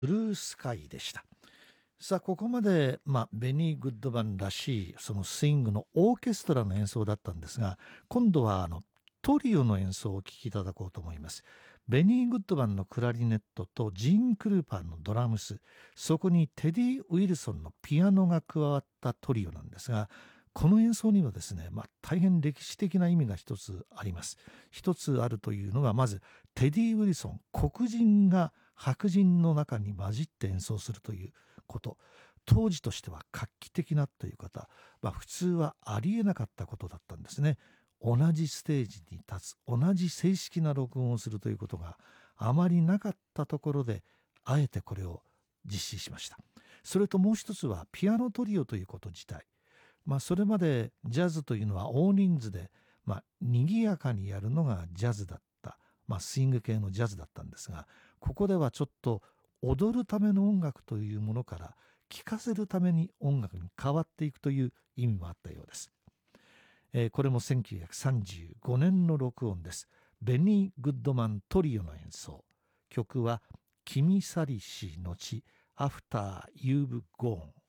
ブルースカイでした。さあここまで、ベニー・グッドマンらしいそのスイングのオーケストラの演奏だったんですが、今度はトリオの演奏をお聴きいただこうと思います。ベニー・グッドマンのクラリネットとジーン・クルーパーのドラムス、そこにテディ・ウィルソンのピアノが加わったトリオなんですが、この演奏にはですね、大変歴史的な意味が一つあります。一つあるというのが、まずテディ・ウィルソン、黒人が白人の中に混じって演奏するということ、当時としては画期的なという方、普通はありえなかったことだったんですね。同じステージに立つ、同じ正式な録音をするということがあまりなかったところで、あえてこれを実施しました。それともう一つはピアノトリオということ自体、それまでジャズというのは大人数で、賑やかにやるのがジャズだった、スイング系のジャズだったんですが、ここではちょっと踊るための音楽というものから聴かせるために音楽に変わっていくという意味もあったようです。これも1935年の録音です。ベニー・グッドマントリオの演奏。曲は君去りし後 After You've Gone。